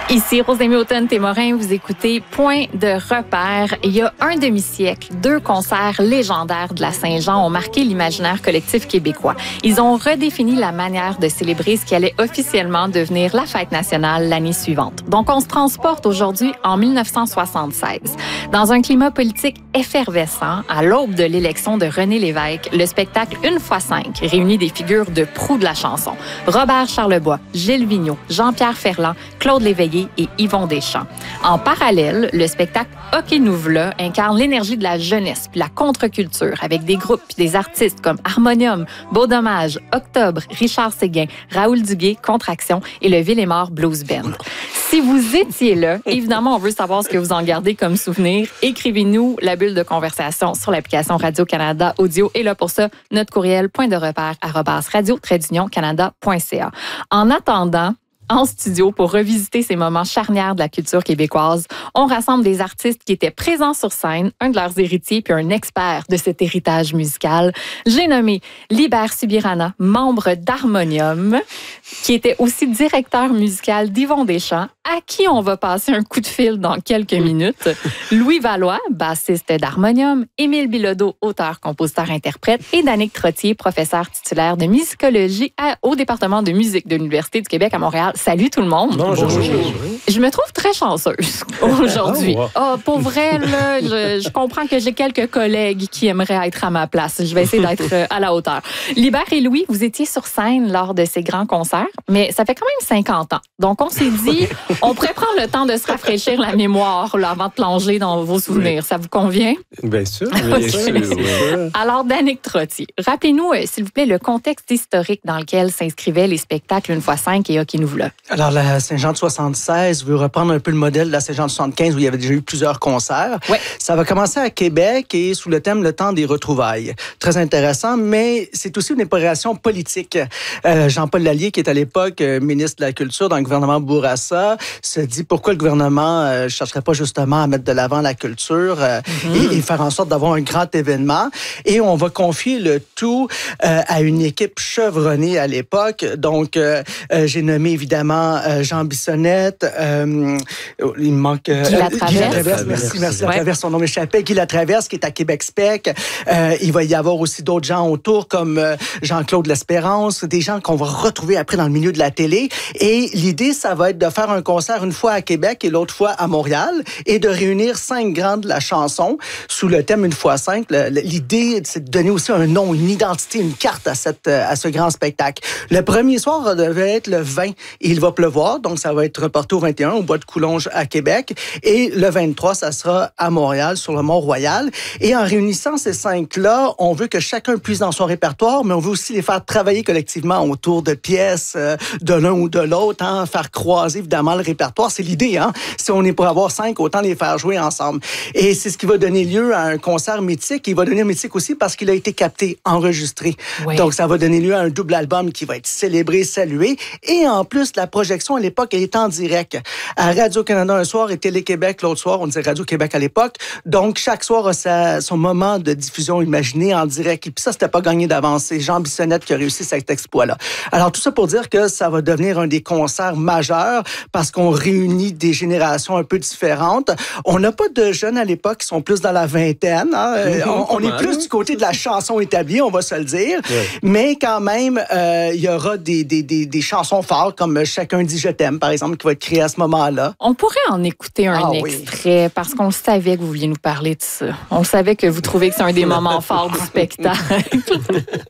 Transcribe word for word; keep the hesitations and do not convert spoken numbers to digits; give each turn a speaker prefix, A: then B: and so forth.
A: Ici Rosemée Automne-Témorin, vous écoutez Point de repère. Il y a un demi-siècle, deux concerts légendaires de la Saint-Jean ont marqué l'imaginaire collectif québécois. Ils ont redéfini la manière de célébrer ce qui allait officiellement devenir la fête nationale l'année suivante. Donc, on se transporte aujourd'hui en mille neuf cent soixante-seize. Dans un climat politique effervescent, à l'aube de l'élection de René Lévesque, le spectacle Une fois cinq réunit des figures de proue de la chanson. Robert Charlebois, Gilles Vigneault, Jean-Pierre Ferland, Claude Léveillé et Yvon Deschamps. En parallèle, le spectacle OK nous v'là incarne l'énergie de la jeunesse puis la contre-culture avec des groupes puis des artistes comme Harmonium, Beau Dommage, Octobre, Richard Séguin, Raoul Duguay, Contraction et le Villemort Blues Band. Si vous étiez là, évidemment, on veut savoir ce que vous en gardez comme souvenir. Écrivez-nous la bulle de conversation sur l'application Radio-Canada Audio. Et là, pour ça, notre courriel point de repère arobase radio trait d'union canada point c a. En attendant, en studio, pour revisiter ces moments charnières de la culture québécoise, on rassemble des artistes qui étaient présents sur scène, un de leurs héritiers puis un expert de cet héritage musical. J'ai nommé Libert Subirana, membre d'Harmonium, qui était aussi directeur musical d'Yvon Deschamps, à qui on va passer un coup de fil dans quelques minutes. Louis Valois, bassiste d'Harmonium, Émile Bilodeau, auteur, compositeur, interprète, et Danick Trottier, professeur titulaire de musicologie à, au département de musique de l'Université du Québec à Montréal. Salut tout le monde.
B: Bonjour. Bonjour.
A: Je me trouve très chanceuse aujourd'hui.
B: Oh, wow.
A: Oh, pour vrai, là, je, je comprends que j'ai quelques collègues qui aimeraient être à ma place. Je vais essayer d'être à la hauteur. Libert et Louis, vous étiez sur scène lors de ces grands concerts, mais ça fait quand même cinquante ans. Donc, on s'est dit, on pourrait prendre le temps de se rafraîchir la mémoire là, avant de plonger dans vos souvenirs. Ça vous convient?
B: Bien sûr. Bien sûr. Oui.
A: Alors, Danick Trottier, rappelez-nous, euh, s'il vous plaît, le contexte historique dans lequel s'inscrivaient les spectacles Une fois cinq et OK nous v'là.
C: Alors, la Saint-Jean de soixante-seize veut reprendre un peu le modèle de la Saint-Jean de soixante-quinze où il y avait déjà eu plusieurs concerts.
A: Ouais.
C: Ça va commencer à Québec et sous le thème Le temps des retrouvailles. Très intéressant, mais c'est aussi une opération politique. Euh, Jean-Paul Lallier, qui est à l'époque euh, ministre de la Culture dans le gouvernement Bourassa, se dit pourquoi le gouvernement ne euh, chercherait pas justement à mettre de l'avant la culture euh, mm-hmm. et, et faire en sorte d'avoir un grand événement. Et on va confier le tout euh, à une équipe chevronnée à l'époque. Donc, euh, euh, j'ai nommé évidemment euh, Jean Bissonnette, euh, il me manque... Euh,
A: Guy Latraverse.
C: Guy Latraverse, merci, merci. Ouais. Latraverse, son nom m'échappait. Guy Latraverse, qui est à Québec Spec. Euh, il va y avoir aussi d'autres gens autour, comme euh, Jean-Claude L'Espérance, des gens qu'on va retrouver après dans le milieu de la télé. Et l'idée, ça va être de faire un concert une fois à Québec et l'autre fois à Montréal et de réunir cinq grands de la chanson sous le thème Une fois cinq. L'idée, c'est de donner aussi un nom, une identité, une carte à, cette, à ce grand spectacle. Le premier soir devait être le vingt et il va pleuvoir, donc ça va être reporté au vingt et un au Bois de Coulonges à Québec. Et le vingt-trois, ça sera à Montréal, sur le Mont-Royal. Et en réunissant ces cinq-là, on veut que chacun puisse dans son répertoire, mais on veut aussi les faire travailler collectivement autour de pièces euh, de l'un ou de l'autre, hein, faire croiser évidemment le répertoire. C'est l'idée, hein. Si on est pour avoir cinq, autant les faire jouer ensemble. Et c'est ce qui va donner lieu à un concert mythique. Il va devenir mythique aussi parce qu'il a été capté, enregistré. Oui. Donc, ça va donner lieu à un double album qui va être célébré, salué. Et en plus, la projection à l'époque, elle est en direct. À Radio-Canada un soir et Télé-Québec l'autre soir. On disait Radio-Québec à l'époque. Donc, chaque soir a sa, son moment de diffusion imaginé en direct. Et puis ça, c'était pas gagné d'avance. C'est Jean Bissonnette qui a réussi cet exploit-là. Alors, tout ça pour dire que ça va devenir un des concerts majeurs parce qu'on réunit des générations un peu différentes. On n'a pas de jeunes à l'époque qui sont plus dans la vingtaine. Hein. Mmh, on on est plus du côté de la chanson établie, on va se le dire. Ouais. Mais quand même, euh, il y aura des, des, des, des chansons fortes comme Chacun dit je t'aime, par exemple, qui va être créée à ce moment-là.
A: On pourrait en écouter un ah, extrait oui. parce qu'on le savait que vous vouliez nous parler de ça. On savait que vous trouvez que c'est un des moments forts du spectacle.